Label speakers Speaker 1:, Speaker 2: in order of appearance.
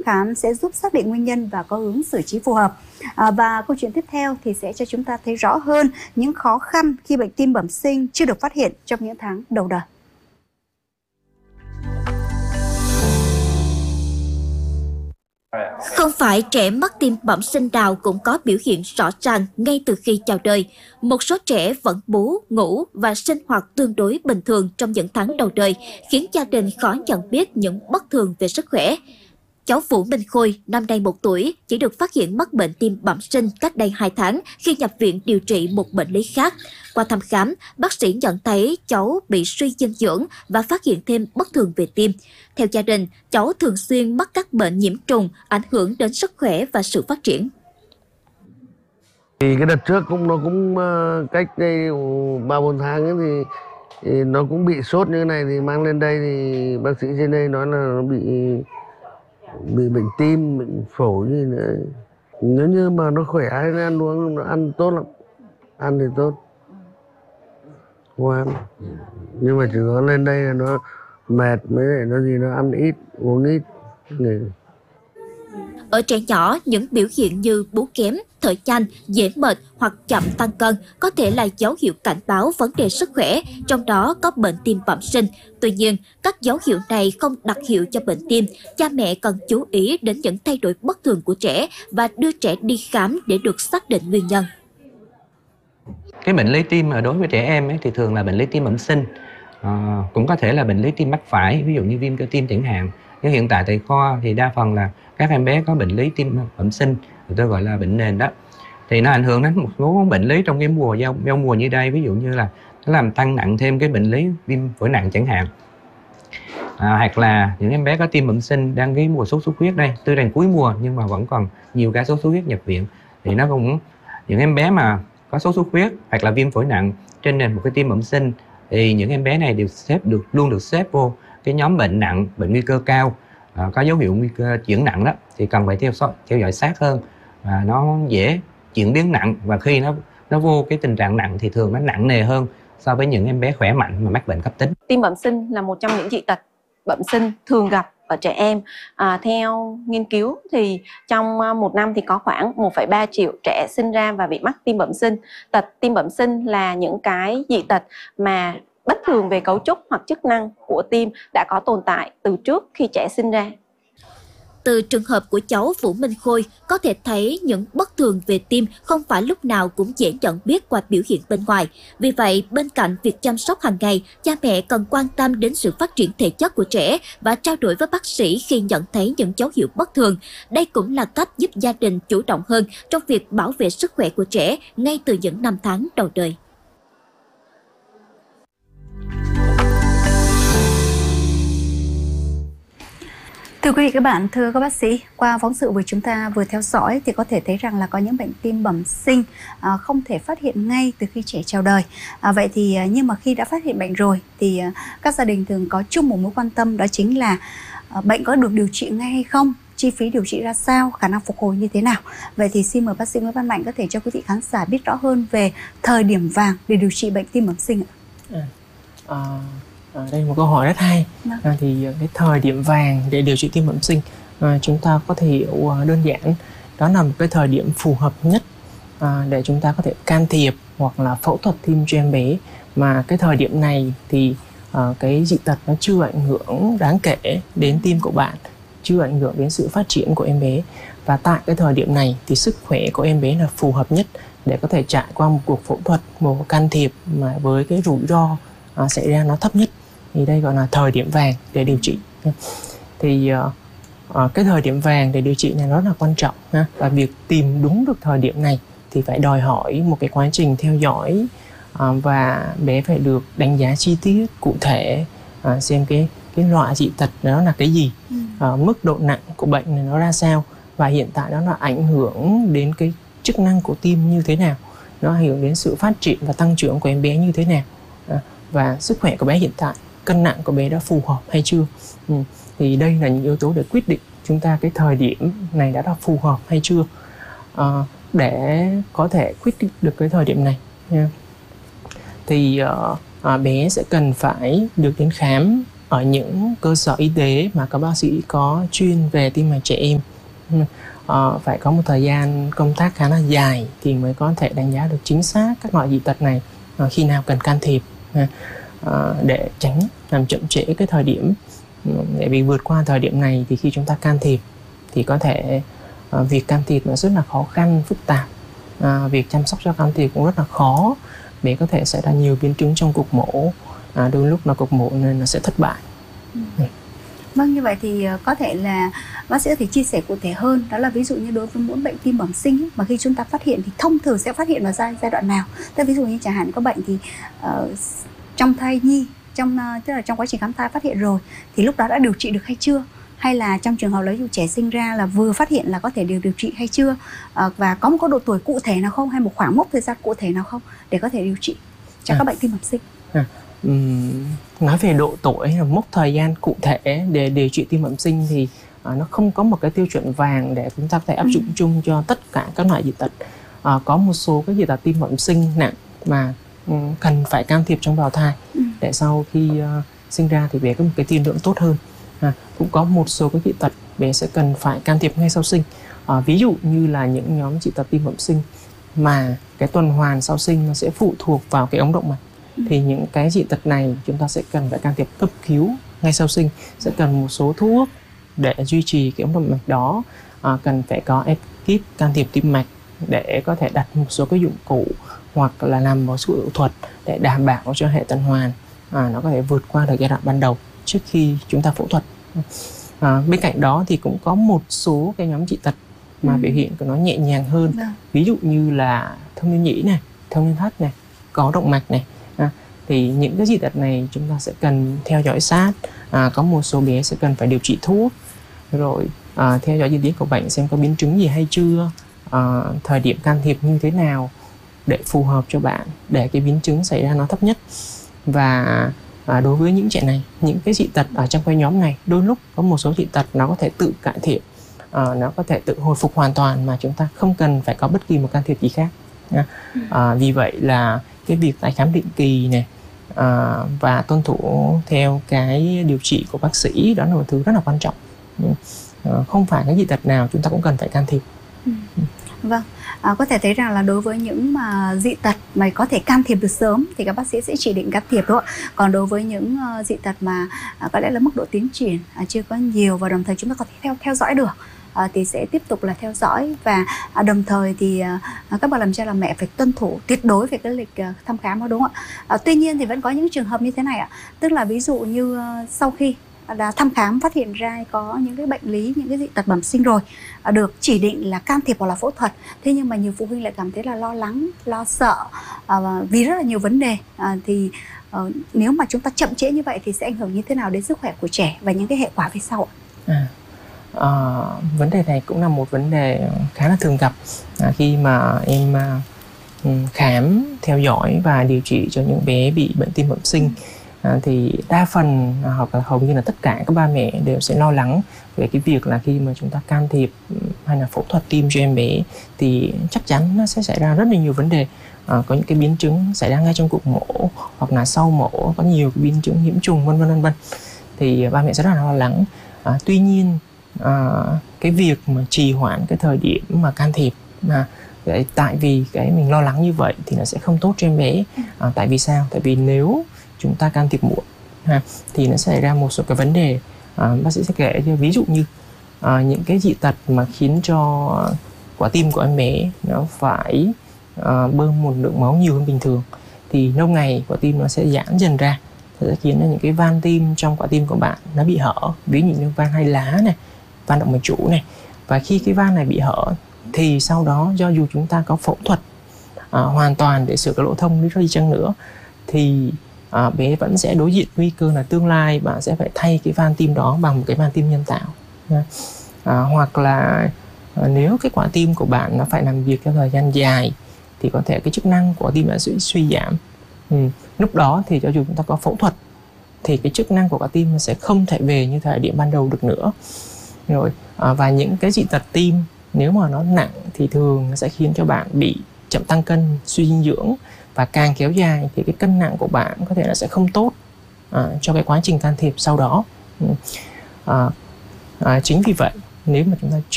Speaker 1: khám sẽ giúp xác định nguyên nhân và có hướng xử trí phù hợp. Và câu chuyện tiếp theo thì sẽ cho chúng ta thấy rõ hơn những khó khăn khi bệnh tim bẩm sinh chưa được phát hiện trong những tháng đầu đời.
Speaker 2: Không phải trẻ mắc tim bẩm sinh nào cũng có biểu hiện rõ ràng ngay từ khi chào đời. Một số trẻ vẫn bú, ngủ và sinh hoạt tương đối bình thường trong những tháng đầu đời, khiến gia đình khó nhận biết những bất thường về sức khỏe. Cháu Vũ Minh Khôi, năm nay 1 tuổi, chỉ được phát hiện mắc bệnh tim bẩm sinh cách đây 2 tháng khi nhập viện điều trị một bệnh lý khác. Qua thăm khám, bác sĩ nhận thấy cháu bị suy dinh dưỡng và phát hiện thêm bất thường về tim. Theo gia đình, cháu thường xuyên mắc các bệnh nhiễm trùng, ảnh hưởng đến sức khỏe và sự phát triển.
Speaker 3: Thì cái đợt trước nó cũng cách đây 3-4 tháng ấy thì nó cũng bị sốt như thế này, thì mang lên đây thì bác sĩ trên đây nói là nó bị bệnh tim, bệnh phổi gì nữa. Nếu như mà nó khỏe hay nó ăn uống, nó ăn tốt lắm, ăn thì tốt, ngoan. Nhưng mà chỉ có lên đây là nó mệt, mới lại nó gì nó ăn ít, uống ít.
Speaker 2: Ở trẻ nhỏ, những biểu hiện như bú kém, thở nhanh, dễ mệt hoặc chậm tăng cân có thể là dấu hiệu cảnh báo vấn đề sức khỏe, trong đó có bệnh tim bẩm sinh. Tuy nhiên, các dấu hiệu này không đặc hiệu cho bệnh tim. Cha mẹ cần chú ý đến những thay đổi bất thường của trẻ và đưa trẻ đi khám để được xác định nguyên nhân.
Speaker 4: Cái bệnh lý tim đối với trẻ em ấy, thì thường là bệnh lý tim bẩm sinh. Cũng có thể là bệnh lý tim mắc phải, ví dụ như viêm cơ tim chẳng hạn. Nhưng hiện tại tại khoa thì đa phần là các em bé có bệnh lý tim bẩm sinh, người ta gọi là bệnh nền đó. Thì nó ảnh hưởng đến một số bệnh lý trong cái mùa giao mùa như đây, ví dụ như là nó làm tăng nặng thêm cái bệnh lý viêm phổi nặng chẳng hạn. Hoặc là những em bé có tim bẩm sinh đang cái mùa sốt xuất huyết đây, tuy rằng cuối mùa nhưng mà vẫn còn nhiều ca sốt xuất huyết nhập viện. Thì nó cũng những em bé mà có sốt xuất huyết hoặc là viêm phổi nặng trên nền một cái tim bẩm sinh thì những em bé này đều luôn được xếp vô cái nhóm bệnh nặng, bệnh nguy cơ cao, có dấu hiệu nguy cơ chuyển nặng đó, thì cần phải theo dõi sát hơn, và nó dễ chuyển biến nặng, và khi nó vô cái tình trạng nặng thì thường nó nặng nề hơn so với những em bé khỏe mạnh mà mắc bệnh cấp tính.
Speaker 5: Tim bẩm sinh là một trong những dị tật bẩm sinh thường gặp ở trẻ em. Theo nghiên cứu thì trong 1 năm thì có khoảng 1,3 triệu trẻ sinh ra và bị mắc tim bẩm sinh. Tật tim bẩm sinh là những cái dị tật mà bất thường về cấu trúc hoặc chức năng của tim đã có tồn tại từ trước khi trẻ sinh ra.
Speaker 2: Từ trường hợp của cháu Vũ Minh Khôi, có thể thấy những bất thường về tim không phải lúc nào cũng dễ nhận biết qua biểu hiện bên ngoài. Vì vậy, bên cạnh việc chăm sóc hàng ngày, cha mẹ cần quan tâm đến sự phát triển thể chất của trẻ và trao đổi với bác sĩ khi nhận thấy những dấu hiệu bất thường. Đây cũng là cách giúp gia đình chủ động hơn trong việc bảo vệ sức khỏe của trẻ ngay từ những năm tháng đầu đời.
Speaker 1: Thưa quý vị các bạn, thưa các bác sĩ, qua phóng sự vừa chúng ta vừa theo dõi thì có thể thấy rằng là có những bệnh tim bẩm sinh không thể phát hiện ngay từ khi trẻ chào đời. Vậy thì nhưng mà khi đã phát hiện bệnh rồi thì các gia đình thường có chung một mối quan tâm, đó chính là bệnh có được điều trị ngay hay không, chi phí điều trị ra sao, khả năng phục hồi như thế nào. Vậy thì xin mời bác sĩ Nguyễn Văn Mạnh có thể cho quý vị khán giả biết rõ hơn về thời điểm vàng để điều trị bệnh tim bẩm sinh ạ.
Speaker 6: Đây là một câu hỏi rất hay. Thì cái thời điểm vàng để điều trị tim bẩm sinh chúng ta có thể hiểu đơn giản, đó là một cái thời điểm phù hợp nhất để chúng ta có thể can thiệp hoặc là phẫu thuật tim cho em bé. Mà cái thời điểm này thì cái dị tật nó chưa ảnh hưởng đáng kể đến tim của bạn, chưa ảnh hưởng đến sự phát triển của em bé. Và tại cái thời điểm này thì sức khỏe của em bé là phù hợp nhất để có thể trải qua một cuộc phẫu thuật, một can thiệp mà với cái rủi ro xảy ra nó thấp nhất. Thì đây gọi là thời điểm vàng để điều trị. Thì cái thời điểm vàng để điều trị này rất là quan trọng ha. Và việc tìm đúng được thời điểm này thì phải đòi hỏi một cái quá trình theo dõi và bé phải được đánh giá chi tiết cụ thể, xem cái loại dị tật đó là cái gì, mức độ nặng của bệnh này nó ra sao, và hiện tại đó là ảnh hưởng đến cái chức năng của tim như thế nào, nó ảnh hưởng đến sự phát triển và tăng trưởng của em bé như thế nào, và sức khỏe của bé hiện tại, cân nặng của bé đã phù hợp hay chưa. Thì đây là những yếu tố để quyết định chúng ta cái thời điểm này đã phù hợp hay chưa, để có thể quyết định được cái thời điểm này. Thì bé sẽ cần phải được đến khám ở những cơ sở y tế mà các bác sĩ có chuyên về tim mạch trẻ em, phải có một thời gian công tác khá là dài thì mới có thể đánh giá được chính xác các loại dị tật này khi nào cần can thiệp, để tránh làm chậm trễ cái thời điểm. Để vì vượt qua thời điểm này thì khi chúng ta can thiệp thì có thể việc can thiệp nó rất là khó khăn, phức tạp. Việc chăm sóc cho can thiệp cũng rất là khó, để có thể xảy ra nhiều biến chứng trong cuộc mổ. Đôi lúc là cuộc mổ nên nó sẽ thất bại.
Speaker 1: Vâng, như vậy thì có thể là bác sĩ có thể chia sẻ cụ thể hơn, đó là ví dụ như đối với mỗi bệnh tim bẩm sinh ấy, mà khi chúng ta phát hiện thì thông thường sẽ phát hiện vào giai đoạn nào? Tức ví dụ như chẳng hạn có bệnh thì trong thai nhi, tức là trong quá trình khám thai phát hiện rồi thì lúc đó đã điều trị được hay chưa? Hay là trong trường hợp lấy dụ trẻ sinh ra là vừa phát hiện là có thể điều trị hay chưa? Và có một độ tuổi cụ thể nào không, hay một khoảng mốc thời gian cụ thể nào không để có thể điều trị cho các bệnh tim bẩm sinh?
Speaker 6: Nói về độ tuổi hay là mốc thời gian cụ thể để điều trị tim bẩm sinh thì nó không có một cái tiêu chuẩn vàng để chúng ta có thể áp dụng chung cho tất cả các loại dị tật. Có một số các dị tật tim bẩm sinh nặng mà cần phải can thiệp trong bào thai để sau khi sinh ra thì bé có một cái tiên lượng tốt hơn. Cũng có một số các dị tật bé sẽ cần phải can thiệp ngay sau sinh. Ví dụ như là những nhóm dị tật tim bẩm sinh mà cái tuần hoàn sau sinh nó sẽ phụ thuộc vào cái ống động mạch, thì những cái dị tật này chúng ta sẽ cần phải can thiệp cấp cứu ngay sau sinh, sẽ cần một số thuốc để duy trì cái ống động mạch đó, cần phải có ekip can thiệp tim mạch để có thể đặt một số cái dụng cụ hoặc là làm một số phẫu thuật để đảm bảo cho hệ tuần hoàn nó có thể vượt qua được giai đoạn ban đầu trước khi chúng ta phẫu thuật. Bên cạnh đó thì cũng có một số cái nhóm dị tật mà biểu hiện của nó nhẹ nhàng hơn, ví dụ như là thông liên nhĩ này, thông liên thất này, có động mạch này. Thì những cái dị tật này chúng ta sẽ cần theo dõi sát. Có một số bé sẽ cần phải điều trị thuốc, rồi theo dõi diễn tiến của bệnh xem có biến chứng gì hay chưa, thời điểm can thiệp như thế nào để phù hợp cho bạn, để cái biến chứng xảy ra nó thấp nhất. Và đối với những trẻ này, những cái dị tật ở trong cái nhóm này, đôi lúc có một số dị tật nó có thể tự cải thiện, nó có thể tự hồi phục hoàn toàn mà chúng ta không cần phải có bất kỳ một can thiệp gì khác. Vì vậy là cái việc tái khám định kỳ này và tuân thủ theo cái điều trị của bác sĩ, đó là một thứ rất là quan trọng. Không phải cái dị tật nào chúng ta cũng cần phải can thiệp.
Speaker 1: Vâng, có thể thấy rằng là đối với những mà dị tật mà có thể can thiệp được sớm thì các bác sĩ sẽ chỉ định can thiệp thôi. Còn đối với những dị tật mà có lẽ là mức độ tiến triển chưa có nhiều và đồng thời chúng ta có thể theo dõi được, thì sẽ tiếp tục là theo dõi. Và đồng thời thì các bậc làm cha làm mẹ phải tuân thủ tuyệt đối về cái lịch thăm khám đó, đúng không ạ? Tuy nhiên thì vẫn có những trường hợp như thế này ạ, tức là ví dụ như sau khi đã thăm khám phát hiện ra có những cái bệnh lý, những cái dị tật bẩm sinh rồi, được chỉ định là can thiệp hoặc là phẫu thuật, thế nhưng mà nhiều phụ huynh lại cảm thấy là lo lắng, lo sợ vì rất là nhiều vấn đề. Thì nếu mà chúng ta chậm trễ như vậy thì sẽ ảnh hưởng như thế nào đến sức khỏe của trẻ và những cái hệ quả phía sau ạ?
Speaker 6: Vấn đề này cũng là một vấn đề khá là thường gặp khi mà em khám, theo dõi và điều trị cho những bé bị bệnh tim bẩm sinh. Thì đa phần hoặc là hầu như là tất cả các ba mẹ đều sẽ lo lắng về cái việc là khi mà chúng ta can thiệp hay là phẫu thuật tim cho em bé thì chắc chắn nó sẽ xảy ra rất là nhiều vấn đề. Có những cái biến chứng xảy ra ngay trong cuộc mổ hoặc là sau mổ, có nhiều cái biến chứng nhiễm trùng vân vân. Thì ba mẹ rất là lo lắng. Tuy nhiên cái việc mà trì hoãn cái thời điểm mà can thiệp tại vì cái mình lo lắng như vậy thì nó sẽ không tốt cho em bé. Tại vì sao? Tại vì nếu chúng ta can thiệp muộn thì nó sẽ xảy ra một số cái vấn đề. Bác sĩ sẽ kể cho ví dụ như những cái dị tật mà khiến cho quả tim của em bé nó phải bơm một lượng máu nhiều hơn bình thường, thì lâu ngày quả tim nó sẽ giãn dần ra, sẽ khiến cho những cái van tim trong quả tim của bạn nó bị hở, ví dụ như van hai lá này, van động mạch chủ này. Và khi cái van này bị hở thì sau đó do dù chúng ta có phẫu thuật hoàn toàn để sửa cái lỗ thông đi chăng nữa thì bé vẫn sẽ đối diện nguy cơ là tương lai bạn sẽ phải thay cái van tim đó bằng một cái van tim nhân tạo. Hoặc là nếu cái quả tim của bạn nó phải làm việc trong thời gian dài thì có thể cái chức năng của tim đã suy giảm. Lúc đó thì cho dù chúng ta có phẫu thuật thì cái chức năng của quả tim nó sẽ không thể về như thời điểm ban đầu được nữa. Rồi và những cái dị tật tim nếu mà nó nặng thì thường nó sẽ khiến cho bạn bị chậm tăng cân, suy dinh dưỡng, và càng kéo dài thì cái cân nặng của bạn có thể là sẽ không tốt cho cái quá trình can thiệp sau đó. Chính vì vậy nếu mà chúng ta